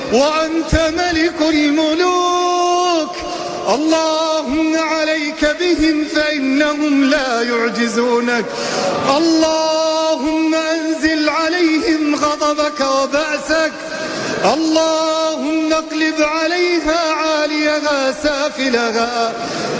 وأنت ملك الملوك. اللهم عليك بهم فإنهم لا يعجزونك. اللهم أنزل عليهم غضبك وبأسك. اللهم اقلب عليها عاليها سافلها